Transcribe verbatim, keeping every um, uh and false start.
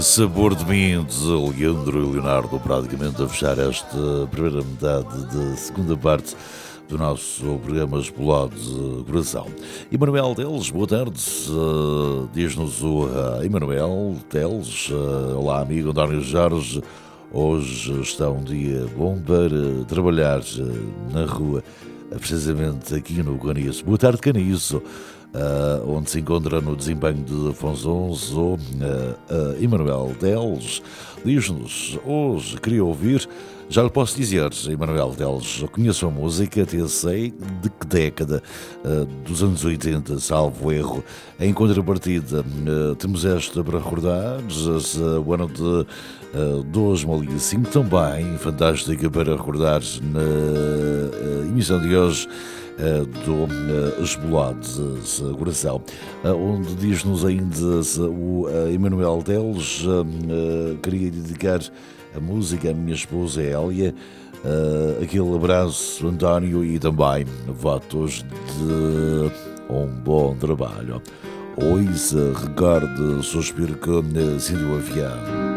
Sabor de mim, de Leandro e Leonardo, praticamente a fechar esta primeira metade da segunda parte do nosso programa Explode Coração. Emanuel Teles, boa tarde, uh, diz-nos o uh, Emanuel Teles, uh, olá amigo António Jorge, hoje está um dia bom para trabalhar uh, na rua, uh, precisamente aqui no Caniço. Boa tarde, Caniço. Uh, onde se encontra no desempenho de Afonso Onze, uh, uh, Emanuel Teles, diz-nos, hoje queria ouvir, já lhe posso dizer, Emanuel Teles, conheço a música, até sei de que década, uh, dos anos oitenta, salvo erro. Em contrapartida, uh, temos esta para recordar, uh, o ano de uh, dois mil e cinco, também fantástica para recordar na uh, emissão de hoje, Uh, do uh, Explode uh, Coração, uh, onde diz-nos ainda uh, o uh, Emanuel Teles, uh, uh, queria dedicar a música à minha esposa Hélia, uh, aquele abraço António e também votos de um bom trabalho. Ouça, recorde, suspiro que uh, sinto o avião.